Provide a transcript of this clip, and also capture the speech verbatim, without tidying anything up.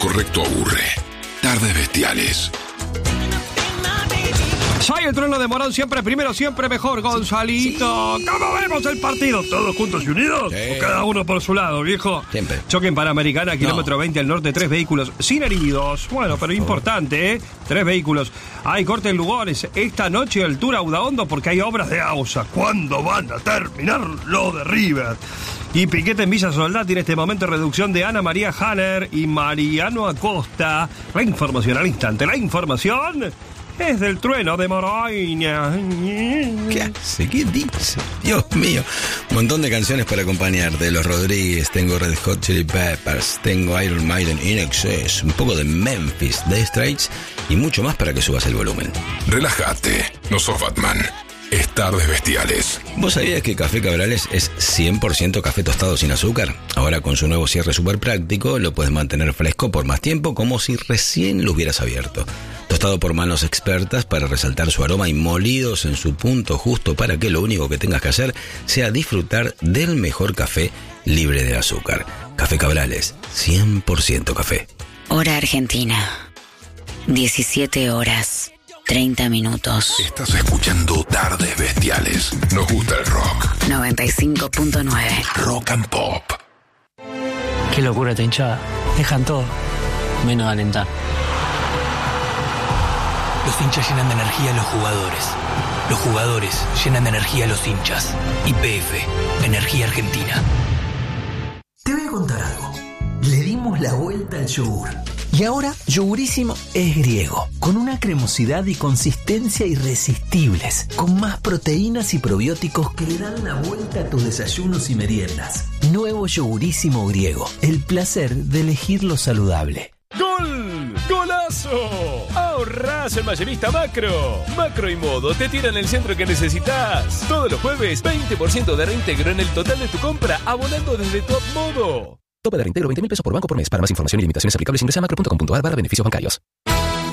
correcto aburre. Tardes Bestiales. Soy el trueno de Morón, siempre primero, siempre mejor, Gonzalito. Sí. ¿Cómo vemos el partido? ¿Todos juntos y unidos? Sí. ¿O cada uno por su lado, viejo? Siempre. Choque en Panamericana, kilómetro no. veinte al norte, tres vehículos sin heridos. Bueno, pero importante, ¿eh? Tres vehículos. Hay corte en Lugones. Esta noche altura Udaondo porque hay obras de AUSA. ¿Cuándo van a terminar lo de River? Y piquete en Villa Soldati en este momento, reducción de Ana María Hanner y Mariano Acosta. La información al instante. La información es del trueno de Moroña. ¿Qué hace? ¿Qué dice? Dios mío. Un montón de canciones para acompañar. De Los Rodríguez, tengo Red Hot Chili Peppers, tengo Iron Maiden, In Excess, un poco de Memphis, The Straits y mucho más para que subas el volumen. Relájate, no sos Batman. Es Tardes Bestiales. ¿Vos sabías que Café Cabrales es cien por ciento café tostado sin azúcar? Ahora con su nuevo cierre súper práctico lo puedes mantener fresco por más tiempo como si recién lo hubieras abierto. Tostado por manos expertas para resaltar su aroma y molidos en su punto justo para que lo único que tengas que hacer sea disfrutar del mejor café libre de azúcar. Café Cabrales, cien por ciento café. Hora Argentina, diecisiete horas. treinta minutos. Estás escuchando Tardes Bestiales. Nos gusta el rock. noventa y cinco punto nueve. Rock and Pop. Qué locura esta hinchada. Dejan todo, menos alentar. Los hinchas llenan de energía a los jugadores. Los jugadores llenan de energía a los hinchas. Y P F, Energía Argentina. Te voy a contar algo. Le dimos la vuelta al yogur. Y ahora, Yogurísimo es griego, con una cremosidad y consistencia irresistibles, con más proteínas y probióticos que le dan la vuelta a tus desayunos y meriendas. Nuevo Yogurísimo griego, el placer de elegir lo saludable. ¡Gol! ¡Golazo! ¡Ahorrás el Mayorista Macro! Macro y Modo te tiran el centro que necesitas. Todos los jueves, veinte por ciento de reintegro en el total de tu compra, abonando desde Top Modo. Tope de reintegro veinte mil pesos por banco por mes. Para más información y limitaciones aplicables ingresa a macro punto com punto a r barra beneficios bancarios.